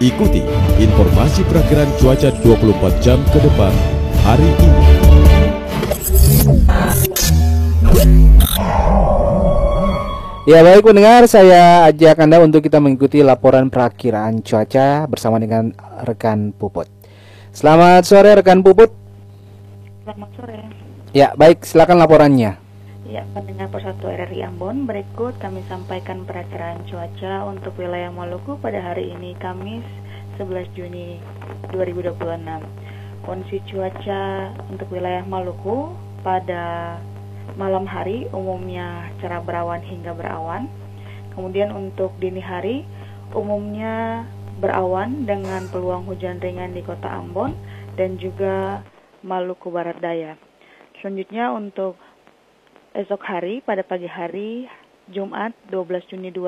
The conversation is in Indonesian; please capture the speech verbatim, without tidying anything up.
Ikuti informasi perakiraan cuaca dua puluh empat jam ke depan hari ini. Ya baik pendengar, saya ajak Anda untuk kita mengikuti laporan perakiraan cuaca bersama dengan rekan Puput. Selamat sore rekan Puput. Selamat sore. Ya baik, silakan laporannya. Ya, pendengar Persatu R R I Ambon, berikut kami sampaikan perakiraan cuaca untuk wilayah Maluku pada hari ini Kamis sebelas Juni dua ribu dua puluh enam. Kondisi cuaca untuk wilayah Maluku pada malam hari umumnya cerah berawan hingga berawan. Kemudian untuk dini hari umumnya berawan dengan peluang hujan ringan di kota Ambon dan juga Maluku Barat Daya. Selanjutnya untuk esok hari pada pagi hari Jumat dua belas Juni